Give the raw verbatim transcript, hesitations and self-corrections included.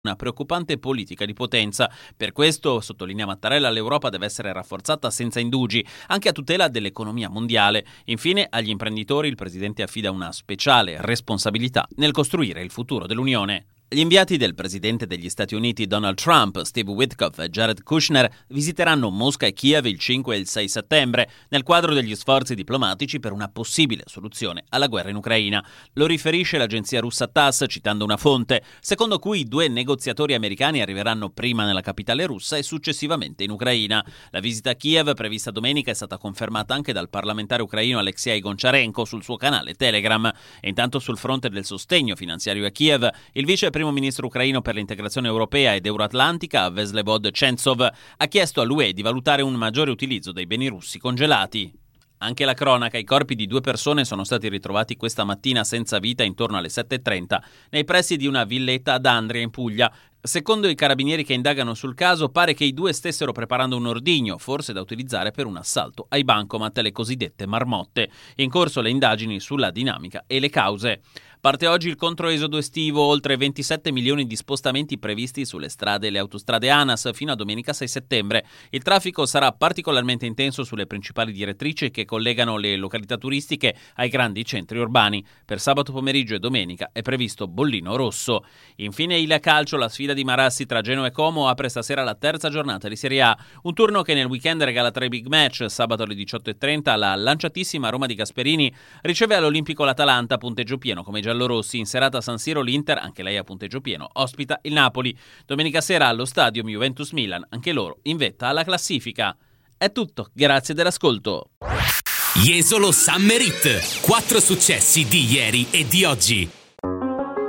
una preoccupante politica di potenza. Per questo, sottolinea Mattarella, l'Europa deve essere rafforzata senza indugi, anche a tutela dell'economia mondiale. Infine, agli imprenditori il Presidente affida una speciale responsabilità nel costruire il futuro dell'Unione. Gli inviati del presidente degli Stati Uniti Donald Trump, Steve Witkoff e Jared Kushner visiteranno Mosca e Kiev il cinque e il sei settembre nel quadro degli sforzi diplomatici per una possibile soluzione alla guerra in Ucraina. Lo riferisce l'agenzia russa TASS citando una fonte, secondo cui i due negoziatori americani arriveranno prima nella capitale russa e successivamente in Ucraina. La visita a Kiev prevista domenica è stata confermata anche dal parlamentare ucraino Alexei Goncharenko sul suo canale Telegram. E intanto sul fronte del sostegno finanziario a Kiev, il vice primo ministro ucraino per l'integrazione europea ed euroatlantica, Vsevolod Chentsov, ha chiesto all'U E di valutare un maggiore utilizzo dei beni russi congelati. Anche la cronaca, i corpi di due persone sono stati ritrovati questa mattina senza vita intorno alle sette e trenta nei pressi di una villetta ad Andria in Puglia. Secondo i carabinieri che indagano sul caso, pare che i due stessero preparando un ordigno, forse da utilizzare per un assalto ai bancomat, le cosiddette marmotte. In corso le indagini sulla dinamica e le cause. Parte oggi il controesodo estivo, oltre ventisette milioni di spostamenti previsti sulle strade e le autostrade ANAS fino a domenica sei settembre. Il traffico sarà particolarmente intenso sulle principali direttrici che collegano le località turistiche ai grandi centri urbani. Per sabato pomeriggio e domenica è previsto bollino rosso. Infine il calcio, la sfida di Marassi tra Genoa e Como apre stasera la terza giornata di Serie A. Un turno che nel weekend regala tre big match. Sabato alle diciotto e trenta la lanciatissima Roma di Gasperini riceve all'Olimpico l'Atalanta a punteggio pieno come giallorossi. In serata a San Siro l'Inter, anche lei a punteggio pieno, ospita il Napoli. Domenica sera allo Stadium Juventus-Milan, anche loro in vetta alla classifica. È tutto, grazie dell'ascolto. Jesolo Summer Hit, quattro successi di ieri e di oggi.